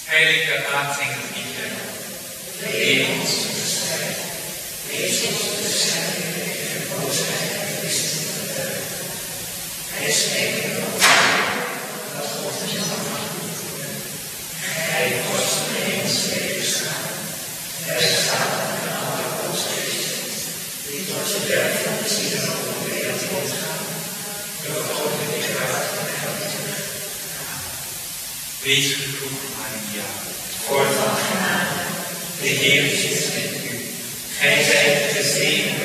Heilige Aartsengeliefde, leer ons te bestrijden. Wees ons te bestrijden en de boosheid en verlies te verdwijnen. Hij spreekt in ons dat God ons allemaal moet doen. Hij wordt van eens tegenstaan. Hij staat aan alle boosheden, die tot de werk van de zielen op de wereld rondgaan. Door God in de kracht van de helft. Wees gegroet, Maria, vol van genade. De Heer is met u. Gij zijt gezegend